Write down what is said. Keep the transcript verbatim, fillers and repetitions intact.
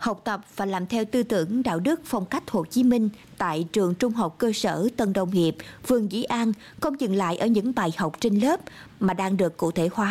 học tập và làm theo tư tưởng đạo đức phong cách Hồ Chí Minh tại trường Trung học cơ sở Tân Đồng Hiệp, phường Dĩ An không dừng lại ở những bài học trên lớp mà đang được cụ thể hóa